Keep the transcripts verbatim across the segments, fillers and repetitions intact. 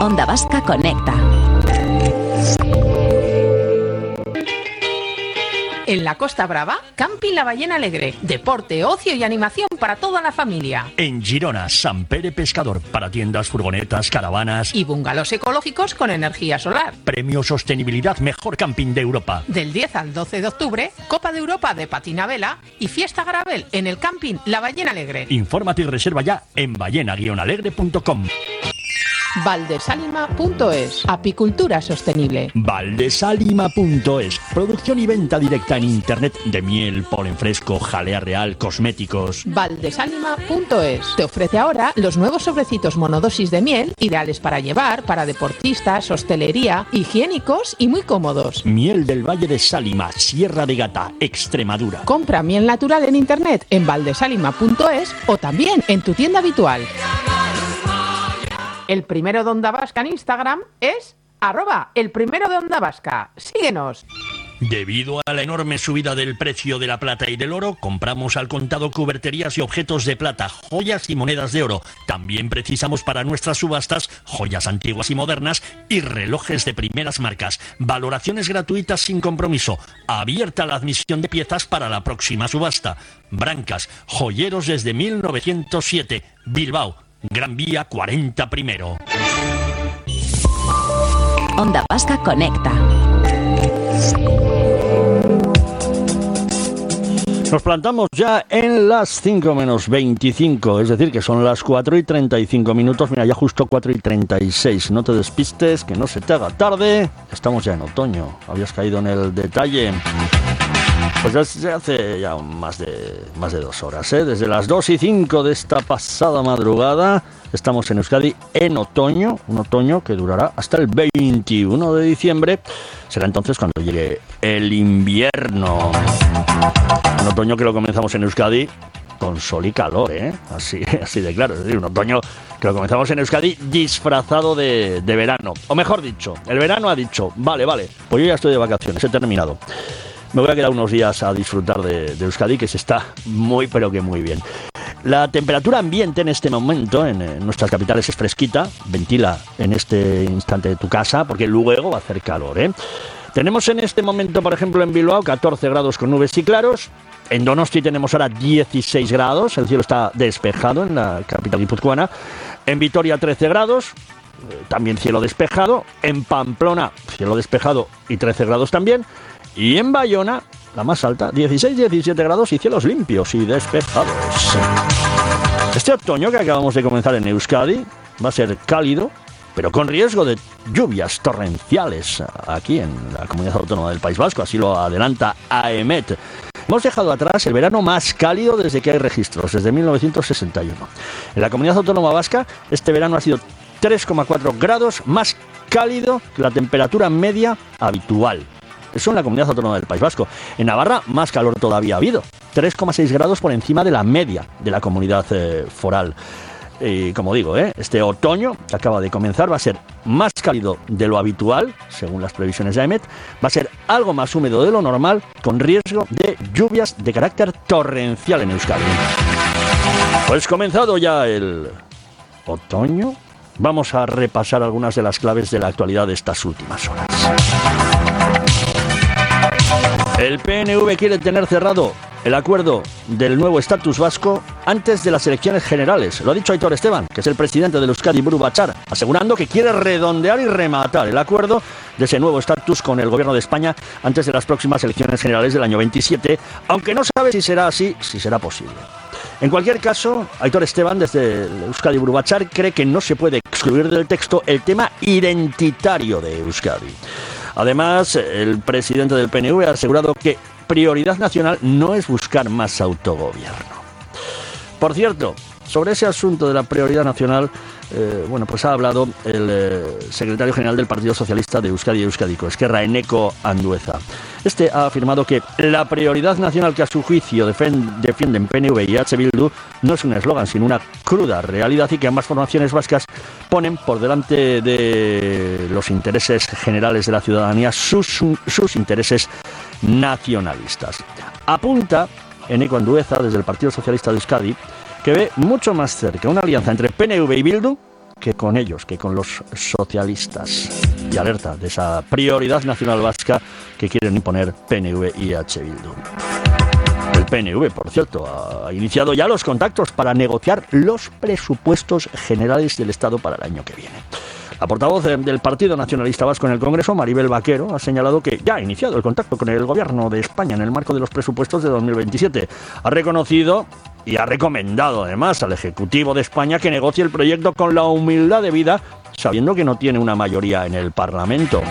Onda Vasca Conecta. En la Costa Brava, Camping La Ballena Alegre. Deporte, ocio y animación para toda la familia. En Girona, Sant Pere Pescador. Para tiendas, furgonetas, caravanas y bungalows ecológicos con energía solar. Premio Sostenibilidad Mejor Camping de Europa. Del diez al doce de octubre, Copa de Europa de patinavela y fiesta Gravel en el Camping La Ballena Alegre. Infórmate y reserva ya en ballena guion alegre punto com. Valdesalima punto es. Apicultura sostenible. Valdesalima punto es. Producción y venta directa en internet de miel, polen fresco, jalea real, cosméticos. Valdesalima punto es. Te ofrece ahora los nuevos sobrecitos monodosis de miel, ideales para llevar, para deportistas, hostelería, higiénicos y muy cómodos. Miel del Valle de Sálima, Sierra de Gata, Extremadura. Compra miel natural en internet en valdesalima punto es o también en tu tienda habitual. El primero de Onda Vasca en Instagram es arroba el primero de Onda Vasca. Síguenos. Debido a la enorme subida del precio de la plata y del oro, compramos al contado cuberterías y objetos de plata, joyas y monedas de oro. También precisamos para nuestras subastas joyas antiguas y modernas y relojes de primeras marcas. Valoraciones gratuitas sin compromiso. Abierta la admisión de piezas para la próxima subasta. Brancas, joyeros desde mil novecientos siete. Bilbao. Gran Vía cuarenta primero. Onda Vasca Conecta. Nos plantamos ya en las cinco menos veinticinco, es decir, que son las cuatro y treinta y cinco minutos. Mira, ya justo cuatro y treinta y seis. No te despistes, que no se te haga tarde. Estamos ya en otoño. Habías caído en el detalle. Pues desde hace ya más de, más de dos horas, ¿eh? Desde las dos y cinco de esta pasada madrugada estamos en Euskadi en otoño, un otoño que durará hasta el veintiuno de diciembre. Será entonces cuando llegue el invierno. Un otoño que lo comenzamos en Euskadi con sol y calor, ¿eh? Así, así de claro. Es decir, un otoño que lo comenzamos en Euskadi disfrazado de, de verano. O mejor dicho, el verano ha dicho, vale, vale, pues yo ya estoy de vacaciones, he terminado. Me voy a quedar unos días a disfrutar de, de Euskadi, que se está muy, pero que muy bien. La temperatura ambiente en este momento en, en nuestras capitales es fresquita. Ventila en este instante tu casa, porque luego va a hacer calor, ¿eh? Tenemos en este momento, por ejemplo, en Bilbao, catorce grados con nubes y claros. En Donosti tenemos ahora dieciséis grados. El cielo está despejado en la capital guipuzcoana. En Vitoria, trece grados. También cielo despejado. En Pamplona, cielo despejado y trece grados también. Y en Bayona, la más alta, dieciséis, diecisiete grados y cielos limpios y despejados. Este otoño que acabamos de comenzar en Euskadi va a ser cálido, pero con riesgo de lluvias torrenciales aquí en la Comunidad Autónoma del País Vasco, así lo adelanta AEMET. Hemos dejado atrás el verano más cálido desde que hay registros, desde mil novecientos sesenta y uno. En la Comunidad Autónoma Vasca, este verano ha sido tres coma cuatro grados más cálido que la temperatura media habitual. Eso en la Comunidad Autónoma del País Vasco. En Navarra, más calor todavía ha habido. tres coma seis grados por encima de la media de la comunidad eh, foral. Y como digo, ¿eh? este otoño que acaba de comenzar va a ser más cálido de lo habitual, según las previsiones de AEMET. Va a ser algo más húmedo de lo normal, con riesgo de lluvias de carácter torrencial en Euskadi. Pues comenzado ya el otoño, vamos a repasar algunas de las claves de la actualidad de estas últimas horas. El P N V quiere tener cerrado el acuerdo del nuevo estatus vasco antes de las elecciones generales. Lo ha dicho Aitor Esteban, que es el presidente del Euskadi Buru Batzar, asegurando que quiere redondear y rematar el acuerdo de ese nuevo estatus con el gobierno de España antes de las próximas elecciones generales del año veintisiete, aunque no sabe si será así, si será posible. En cualquier caso, Aitor Esteban, desde el Euskadi Buru Batzar, cree que no se puede excluir del texto el tema identitario de Euskadi. Además, el presidente del P N V ha asegurado que prioridad nacional no es buscar más autogobierno. Por cierto, sobre ese asunto de la prioridad nacional, eh, bueno, pues ha hablado el eh, secretario general del Partido Socialista de Euskadi y Euskadiko, Esquerra, Eneko Andueza. Este ha afirmado que la prioridad nacional que a su juicio defen- defienden P N V y H Bildu no es un eslogan, sino una cruda realidad, y que ambas formaciones vascas ponen por delante de los intereses generales de la ciudadanía sus, sus intereses nacionalistas. Apunta Eneko Andueza, desde el Partido Socialista de Euskadi, que ve mucho más cerca una alianza entre P N V y Bildu que con ellos, que con los socialistas. Y alerta de esa prioridad nacional vasca que quieren imponer P N V y H Bildu. El P N V, por cierto, ha iniciado ya los contactos para negociar los presupuestos generales del Estado para el año que viene. La portavoz del Partido Nacionalista Vasco en el Congreso, Maribel Vaquero, ha señalado que ya ha iniciado el contacto con el Gobierno de España en el marco de los presupuestos de dos mil veintisiete. Ha reconocido y ha recomendado además al Ejecutivo de España que negocie el proyecto con la humildad debida, sabiendo que no tiene una mayoría en el Parlamento.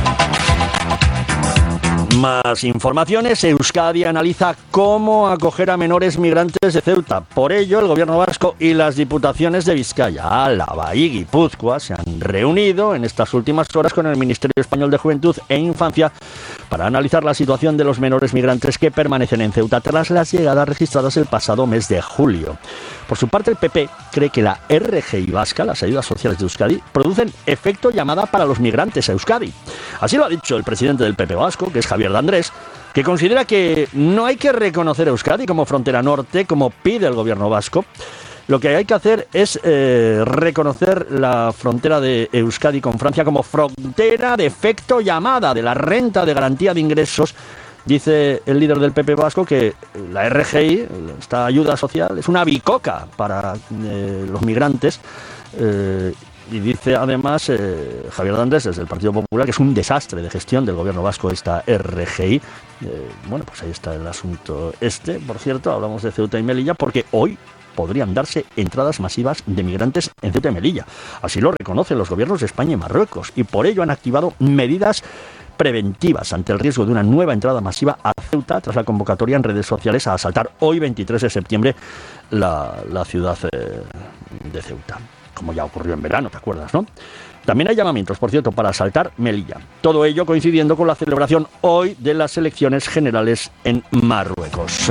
Más informaciones. Euskadi analiza cómo acoger a menores migrantes de Ceuta. Por ello, el gobierno vasco y las diputaciones de Vizcaya, Álava y Guipúzcoa se han reunido en estas últimas horas con el Ministerio Español de Juventud e Infancia para analizar la situación de los menores migrantes que permanecen en Ceuta tras las llegadas registradas el pasado mes de julio. Por su parte, el P P cree que la R G I vasca, las ayudas sociales de Euskadi, producen efecto llamada para los migrantes a Euskadi. Así lo ha dicho el presidente del P P vasco, que es Javier de Andrés, que considera que no hay que reconocer a Euskadi como frontera norte, como pide el gobierno vasco. Lo que hay que hacer es eh, reconocer la frontera de Euskadi con Francia como frontera de efecto llamada de la renta de garantía de ingresos. Dice el líder del P P vasco que la R G I, esta ayuda social, es una bicoca para eh, los migrantes. Eh, y dice además eh, Javier de Andrés, desde el Partido Popular, que es un desastre de gestión del gobierno vasco esta R G I. Eh, bueno, pues ahí está el asunto este. Por cierto, hablamos de Ceuta y Melilla porque hoy podrían darse entradas masivas de migrantes en Ceuta y Melilla. Así lo reconocen los gobiernos de España y Marruecos, y por ello han activado medidas preventivas ante el riesgo de una nueva entrada masiva a Ceuta tras la convocatoria en redes sociales a asaltar hoy veintitrés de septiembre la, la ciudad eh, de Ceuta, como ya ocurrió en verano, ¿te acuerdas, no? También hay llamamientos, por cierto, para asaltar Melilla. Todo ello coincidiendo con la celebración hoy de las elecciones generales en Marruecos.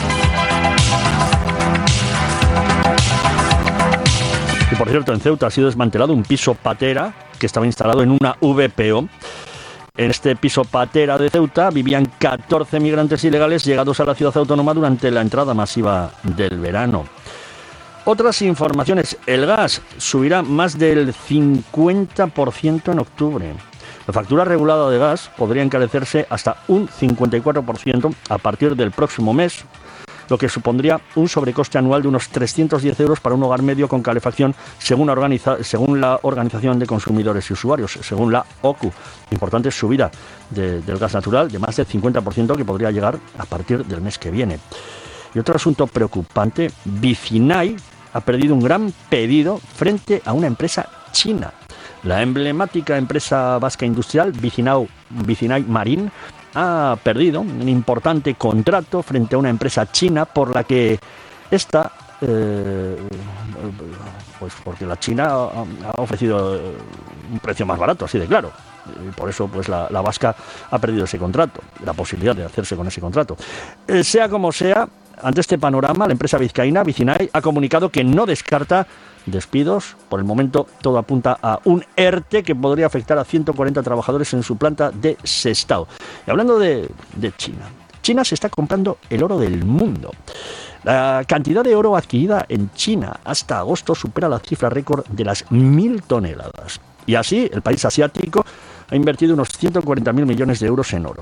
Y por cierto, en Ceuta ha sido desmantelado un piso patera que estaba instalado en una V P O. En este piso patera de Ceuta vivían catorce migrantes ilegales llegados a la ciudad autónoma durante la entrada masiva del verano. Otras informaciones. El gas subirá más del cincuenta por ciento en octubre. La factura regulada de gas podría encarecerse hasta un cincuenta y cuatro por ciento a partir del próximo mes, lo que supondría un sobrecoste anual de unos trescientos diez euros para un hogar medio con calefacción, según la, organiza- según la Organización de Consumidores y Usuarios, según la O C U. Importante subida de, del gas natural de más del cincuenta por ciento que podría llegar a partir del mes que viene. Y otro asunto preocupante, Vicinay ha perdido un gran pedido frente a una empresa china. La emblemática empresa vasca industrial Vicinay, Vicinay Marín ha perdido un importante contrato frente a una empresa china por la que esta, eh, pues porque la China ha, ha ofrecido un precio más barato, así de claro. Y por eso pues la, la vasca ha perdido ese contrato, la posibilidad de hacerse con ese contrato. Eh, sea como sea, ante este panorama, la empresa vizcaína Vicinay ha comunicado que no descarta despidos. Por el momento todo apunta a un ERTE que podría afectar a ciento cuarenta trabajadores en su planta de Sestao. Y hablando de, de China, China se está comprando el oro del mundo. La cantidad de oro adquirida en China hasta agosto supera la cifra récord de las mil toneladas. Y así el país asiático ha invertido unos ciento cuarenta mil millones de euros en oro.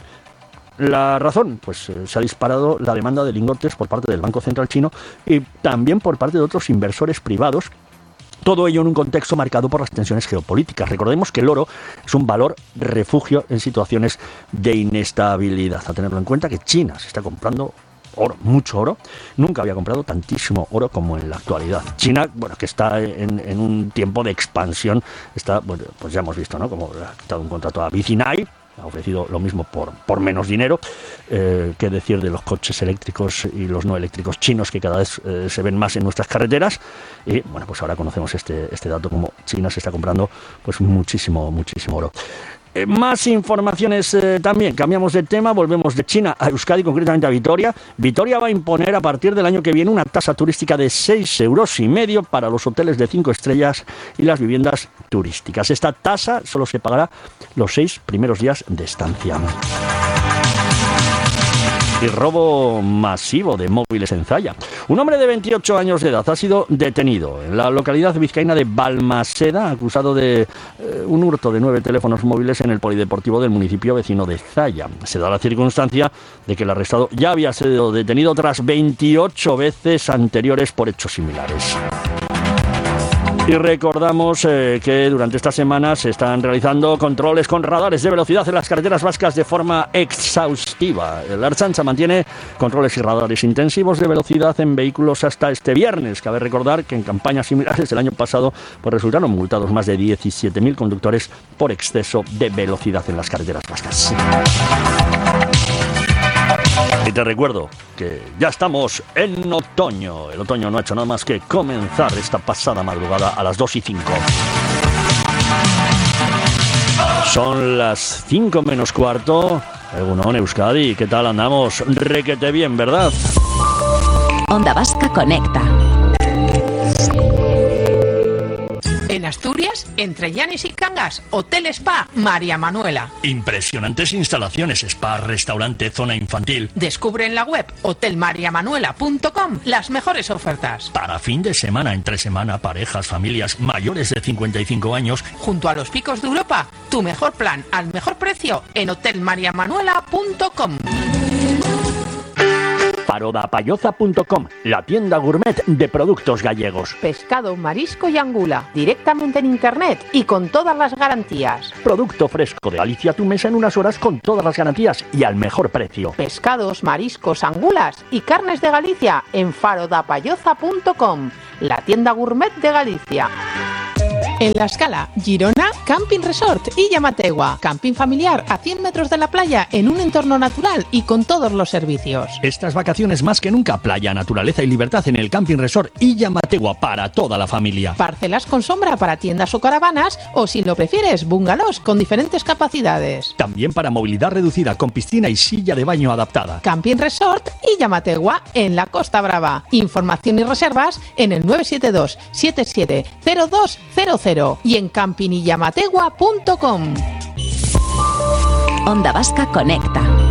La razón, pues eh, se ha disparado la demanda de lingotes por parte del Banco Central chino y también por parte de otros inversores privados. Todo ello en un contexto marcado por las tensiones geopolíticas. Recordemos que el oro es un valor refugio en situaciones de inestabilidad. A tenerlo en cuenta que China se está comprando oro, mucho oro. Nunca había comprado tantísimo oro como en la actualidad. China, bueno, que está en, en un tiempo de expansión, está, bueno, pues ya hemos visto, ¿no? Como ha quitado un contrato a Vicinay, ha ofrecido lo mismo por, por menos dinero. Eh, qué decir de los coches eléctricos y los no eléctricos chinos que cada vez eh, se ven más en nuestras carreteras. Y bueno, pues ahora conocemos este, este dato, como China se está comprando pues muchísimo, muchísimo oro. Eh, más informaciones eh, también. Cambiamos de tema, volvemos de China a Euskadi, concretamente a Vitoria. Vitoria va a imponer a partir del año que viene una tasa turística de seis euros y medio para los hoteles de cinco estrellas y las viviendas turísticas. Esta tasa solo se pagará los seis primeros días de estancia. y robo masivo de móviles en Zalla. Un hombre de veintiocho años de edad ha sido detenido en la localidad vizcaína de Balmaseda, acusado de eh, un hurto de nueve teléfonos móviles en el polideportivo del municipio vecino de Zalla. Se da la circunstancia de que el arrestado ya había sido detenido tras veintiocho veces anteriores por hechos similares. Y recordamos eh, que durante esta semana se están realizando controles con radares de velocidad en las carreteras vascas de forma exhaustiva. La Ertzaintza mantiene controles y radares intensivos de velocidad en vehículos hasta este viernes. Cabe recordar que en campañas similares el año pasado pues resultaron multados más de diecisiete mil conductores por exceso de velocidad en las carreteras vascas. Y te recuerdo que ya estamos en otoño. El otoño no ha hecho nada más que comenzar esta pasada madrugada a las dos y cinco. Son las cinco menos cuarto. Egunon, Euskadi, ¿qué tal andamos? Requete bien, ¿verdad? Onda Vasca Conecta. En Asturias, entre Llanes y Cangas, Hotel Spa María Manuela. Impresionantes instalaciones, spa, restaurante, zona infantil. Descubre en la web hotel maria manuela punto com las mejores ofertas. Para fin de semana, entre semana, parejas, familias mayores de cincuenta y cinco años. Junto a los picos de Europa, tu mejor plan al mejor precio en hotel maria manuela punto com. Farodapayoza punto com, la tienda gourmet de productos gallegos. Pescado, marisco y angula, directamente en internet y con todas las garantías. Producto fresco de Galicia a tu mesa en unas horas con todas las garantías y al mejor precio. Pescados, mariscos, angulas y carnes de Galicia en farodapayoza punto com, la tienda gourmet de Galicia. En La Escala, Girona, Camping Resort y Llamategua. Camping familiar a cien metros de la playa en un entorno natural y con todos los servicios. Estas vacaciones más que nunca, playa, naturaleza y libertad en el Camping Resort y Llamategua para toda la familia. Parcelas con sombra para tiendas o caravanas o, si lo prefieres, bungalows con diferentes capacidades. También para movilidad reducida con piscina y silla de baño adaptada. Camping Resort y Llamategua en la Costa Brava. Información y reservas en el nueve siete dos, siete siete cero dos cero cero y en camping y llamategua punto com. Onda Vasca Conecta.